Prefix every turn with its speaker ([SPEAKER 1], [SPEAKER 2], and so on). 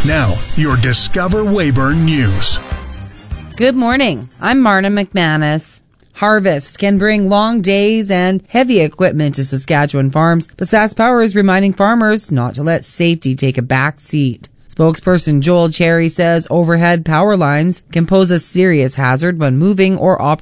[SPEAKER 1] Now, your Discover Weyburn News.
[SPEAKER 2] Good morning. I'm Marna McManus. Harvest can bring long days and heavy equipment to Saskatchewan farms, but SaskPower is reminding farmers not to let safety take a back seat. Spokesperson Joel Cherry says overhead power lines can pose a serious hazard when moving or operating